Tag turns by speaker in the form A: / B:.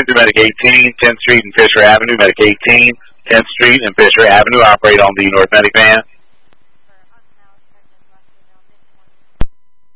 A: to Medic 18, 10th Street and Fisher Avenue. Medic 18, 10th Street and Fisher Avenue. Operate on the North Medic van.